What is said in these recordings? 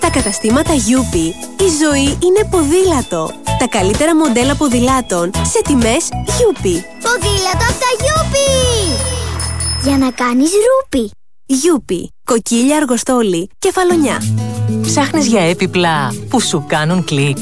Τα καταστήματα Γιούπι. Η ζωή είναι ποδήλατο. Τα καλύτερα μοντέλα ποδηλάτων σε τιμές Γιούπι. Ποδήλατο από τα Γιούπι! Για να κάνεις ρούπι. Γιούπι. Κοκκίλια, αργοστόλι, κεφαλονιά. Ψάχνεις για έπιπλα που σου κάνουν κλικ?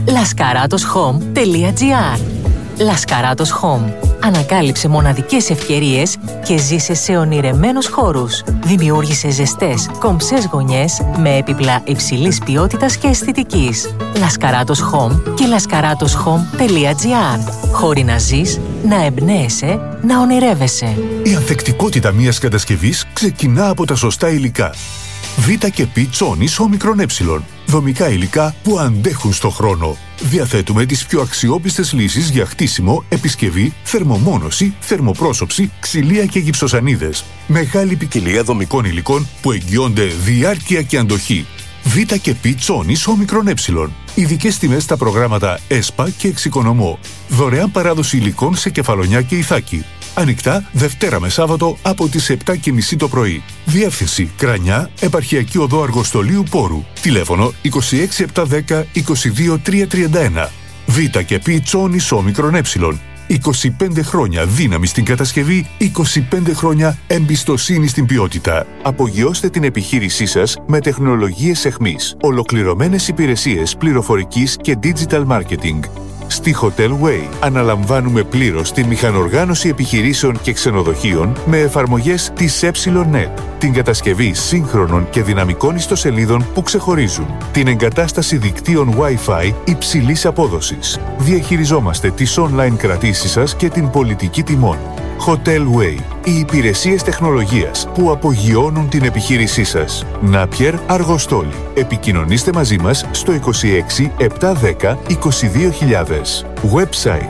laskaratos.home.gr. Laskaratos Home. Ανακάλυψε μοναδικές ευκαιρίες και ζήσε σε ονειρεμένους χώρους. Δημιούργησε ζεστές, κομψές γωνιές με έπιπλα υψηλής ποιότητας και αισθητικής. Laskaratos Home και laskaratos.home.gr. Χώροι να ζεις, να εμπνέεσαι, να ονειρεύεσαι. Η ανθεκτικότητα μιας κατασκευής ξεκινά από τα σωστά υλικά. Β και Π Τσόνης όμικρον ε. Δομικά υλικά που αντέχουν στο χρόνο. Διαθέτουμε τις πιο αξιόπιστες λύσεις για χτίσιμο, επισκευή, θερμομόνωση, θερμοπρόσωψη, ξυλία και γυψοσανίδες. Μεγάλη ποικιλία δομικών υλικών που εγγυώνται διάρκεια και αντοχή. Β και Π Τσόνης όμικρον ε. Ειδικές τιμές στα προγράμματα ΕΣΠΑ και Εξοικονομώ. Δωρεάν παράδοση υλικών σε Κεφαλονιά και Ιθάκη. Ανοιχτά Δευτέρα με Σάββατο από τις 7:30 το πρωί. Διεύθυνση Κρανιά, Επαρχιακή Οδό Αργοστολίου Πόρου. Τηλέφωνο 26710 22331. Β και Π Τσόνης όμικρον ε. 25 χρόνια δύναμη στην κατασκευή, 25 χρόνια εμπιστοσύνη στην ποιότητα. Απογειώστε την επιχείρησή σας με τεχνολογίες εχμής. Ολοκληρωμένες υπηρεσίες πληροφορικής και digital marketing. Στη Hotel Way αναλαμβάνουμε πλήρως τη μηχανοργάνωση επιχειρήσεων και ξενοδοχείων με εφαρμογές της ΕΝΕΤ, την κατασκευή σύγχρονων και δυναμικών ιστοσελίδων που ξεχωρίζουν, την εγκατάσταση δικτύων Wi-Fi υψηλής απόδοσης. Διαχειριζόμαστε τις online κρατήσεις σας και την πολιτική τιμών. Hotel Way. Οι υπηρεσίες τεχνολογίας που απογειώνουν την επιχείρησή σας. Νάπιερ Αργοστόλη. Επικοινωνήστε μαζί μας στο 26 710 22000. Website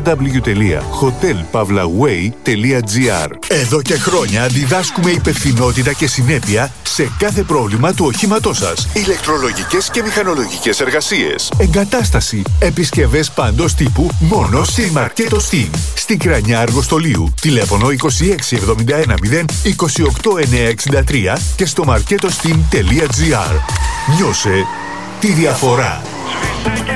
www.hotelpavlaway.gr. Εδώ και χρόνια διδάσκουμε υπευθυνότητα και συνέπεια σε κάθε πρόβλημα του οχήματός σας. Ηλεκτρολογικές και μηχανολογικές εργασίες. Εγκατάσταση. Επισκευές παντός τύπου μόνο στη Μαρκέτο Steam. Στην Κρανιά Αργοστολίου. Τηλέφωνο 2671 0 28963 και στο marketosteam.gr. Νιώσε τη διαφορά.